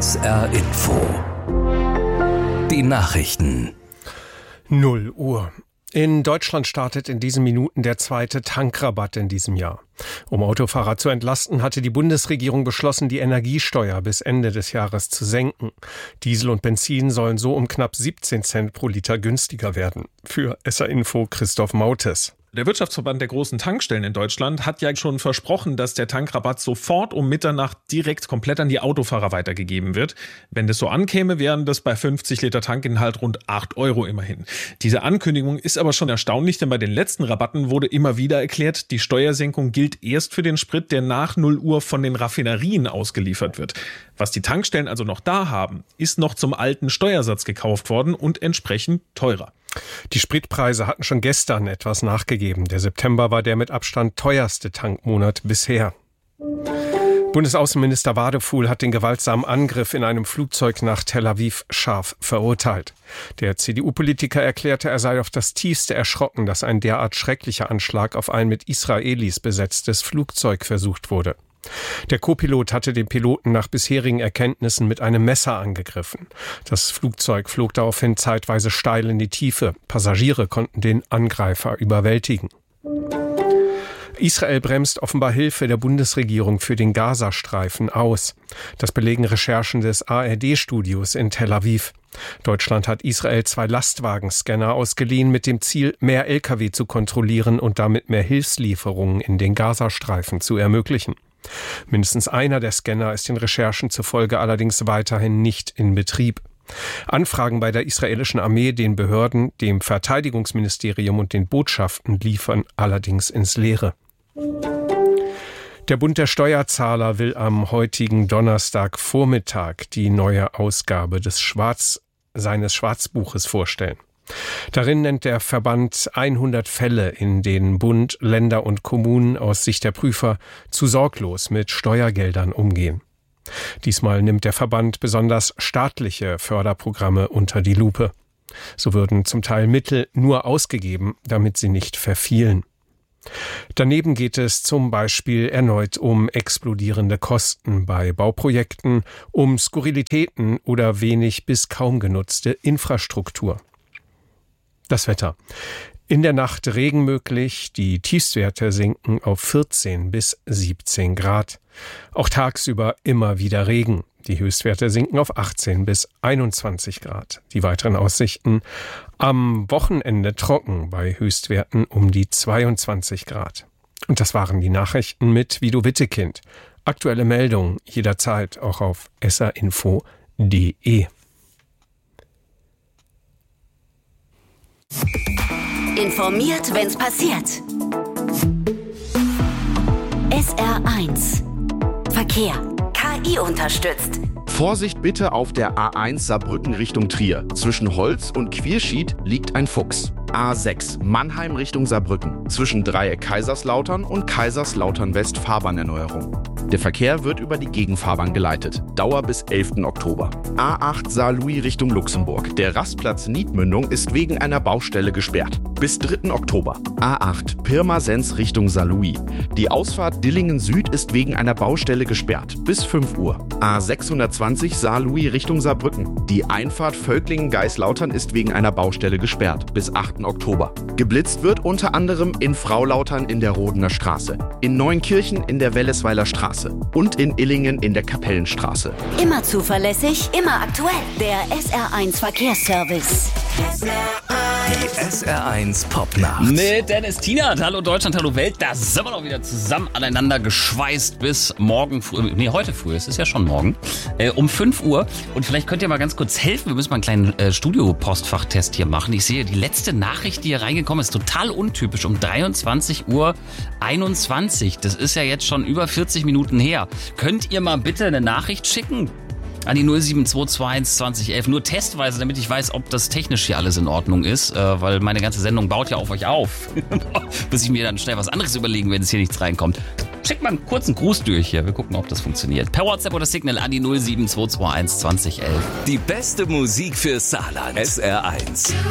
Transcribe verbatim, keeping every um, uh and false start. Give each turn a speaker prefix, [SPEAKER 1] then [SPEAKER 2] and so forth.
[SPEAKER 1] S R Info. Die Nachrichten.
[SPEAKER 2] null Uhr. In Deutschland startet in diesen Minuten der zweite Tankrabatt in diesem Jahr. Um Autofahrer zu entlasten, hatte die Bundesregierung beschlossen, die Energiesteuer bis Ende des Jahres zu senken. Diesel und Benzin sollen so um knapp siebzehn Cent pro Liter günstiger werden. Für S R Info Christoph Mautes.
[SPEAKER 3] Der Wirtschaftsverband der großen Tankstellen in Deutschland hat ja schon versprochen, dass der Tankrabatt sofort um Mitternacht direkt komplett an die Autofahrer weitergegeben wird. Wenn das so ankäme, wären das bei fünfzig Liter Tankinhalt rund acht Euro immerhin. Diese Ankündigung ist aber schon erstaunlich, denn bei den letzten Rabatten wurde immer wieder erklärt, die Steuersenkung gilt erst für den Sprit, der nach null Uhr von den Raffinerien ausgeliefert wird. Was die Tankstellen also noch da haben, ist noch zum alten Steuersatz gekauft worden und entsprechend teurer.
[SPEAKER 2] Die Spritpreise hatten schon gestern etwas nachgegeben. Der September war der mit Abstand teuerste Tankmonat bisher. Bundesaußenminister Wadefuhl hat den gewaltsamen Angriff in einem Flugzeug nach Tel Aviv scharf verurteilt. Der C D U-Politiker erklärte, er sei auf das Tiefste erschrocken, dass ein derart schrecklicher Anschlag auf ein mit Israelis besetztes Flugzeug versucht wurde. Der Co-Pilot hatte den Piloten nach bisherigen Erkenntnissen mit einem Messer angegriffen. Das Flugzeug flog daraufhin zeitweise steil in die Tiefe. Passagiere konnten den Angreifer überwältigen. Israel bremst offenbar Hilfe der Bundesregierung für den Gazastreifen aus. Das belegen Recherchen des A R D-Studios in Tel Aviv. Deutschland hat Israel zwei Lastwagenscanner ausgeliehen mit dem Ziel, mehr L K W zu kontrollieren und damit mehr Hilfslieferungen in den Gazastreifen zu ermöglichen. Mindestens einer der Scanner ist den Recherchen zufolge allerdings weiterhin nicht in Betrieb. Anfragen bei der israelischen Armee, den Behörden, dem Verteidigungsministerium und den Botschaften liefern allerdings ins Leere. Der Bund der Steuerzahler will am heutigen Donnerstagvormittag die neue Ausgabe des Schwarz, seines Schwarzbuches vorstellen. Darin nennt der Verband hundert Fälle, in denen Bund, Länder und Kommunen aus Sicht der Prüfer zu sorglos mit Steuergeldern umgehen. Diesmal nimmt der Verband besonders staatliche Förderprogramme unter die Lupe. So würden zum Teil Mittel nur ausgegeben, damit sie nicht verfielen. Daneben geht es zum Beispiel erneut um explodierende Kosten bei Bauprojekten, um Skurrilitäten oder wenig bis kaum genutzte Infrastruktur. Das Wetter. In der Nacht Regen möglich, die Tiefstwerte sinken auf vierzehn bis siebzehn Grad. Auch tagsüber immer wieder Regen. Die Höchstwerte sinken auf achtzehn bis einundzwanzig Grad. Die weiteren Aussichten: am Wochenende trocken bei Höchstwerten um die zweiundzwanzig Grad. Und das waren die Nachrichten mit Vido Wittekind. Aktuelle Meldungen jederzeit auch auf s r info punkt d e.
[SPEAKER 4] Informiert, wenn's passiert. S R eins Verkehr. K I unterstützt.
[SPEAKER 5] Vorsicht bitte auf der A eins Saarbrücken Richtung Trier. Zwischen Holz und Quierschied liegt ein Fuchs. A sechs Mannheim Richtung Saarbrücken. Zwischen Dreieck Kaiserslautern und Kaiserslautern West Fahrbahnerneuerung. Der Verkehr wird über die Gegenfahrbahn geleitet. Dauer bis elften Oktober. A acht Saarlouis Richtung Luxemburg. Der Rastplatz Niedmündung ist wegen einer Baustelle gesperrt. Bis dritten Oktober. A acht Pirmasens Richtung Saarlouis. Die Ausfahrt Dillingen Süd ist wegen einer Baustelle gesperrt. Bis fünf Uhr. A sechshundertzwanzig Saarlouis Richtung Saarbrücken. Die Einfahrt Völklingen-Geislautern ist wegen einer Baustelle gesperrt. Bis achten Oktober. Geblitzt wird unter anderem in Fraulautern in der Rodener Straße, in Neunkirchen in der Wellesweiler Straße und in Illingen in der Kapellenstraße.
[SPEAKER 4] Immer zuverlässig, immer aktuell. Der S R eins Verkehrsservice.
[SPEAKER 1] Die S R eins Popnacht.
[SPEAKER 6] Mit Dennis Tienert. Hallo Deutschland, hallo Welt. Da sind wir doch wieder zusammen aneinander geschweißt bis morgen früh. Nee, heute früh. Es ist ja schon morgen. Äh, um fünf Uhr. Und vielleicht könnt ihr mal ganz kurz helfen. Wir müssen mal einen kleinen äh, Studio-Postfachtest hier machen. Ich sehe, die letzte Nachricht, die hier reingekommen ist, total untypisch. Um dreiundzwanzig Uhr einundzwanzig. Das ist ja jetzt schon über vierzig Minuten her. Könnt ihr mal bitte eine Nachricht schicken? An die null sieben zwei zwei eins zwanzig elf. Nur testweise, damit ich weiß, ob das technisch hier alles in Ordnung ist. Äh, weil meine ganze Sendung baut ja auf euch auf. Bis ich mir dann schnell was anderes überlegen, wenn es hier nichts reinkommt. Schickt mal einen kurzen Gruß durch hier. Wir gucken, ob das funktioniert. Per WhatsApp oder Signal an die null sieben zwei zwei eins zwanzig elf.
[SPEAKER 1] Die beste Musik für Saarland. S R eins.